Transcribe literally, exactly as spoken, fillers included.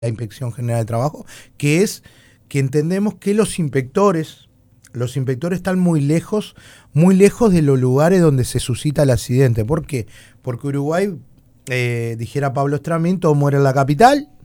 la Inspección General de Trabajo, que es que entendemos que los inspectores, los inspectores están muy lejos, muy lejos de los lugares donde se suscita el accidente. ¿Por qué? Porque Uruguay, eh, dijera Pablo Stramín, todo muere en la capital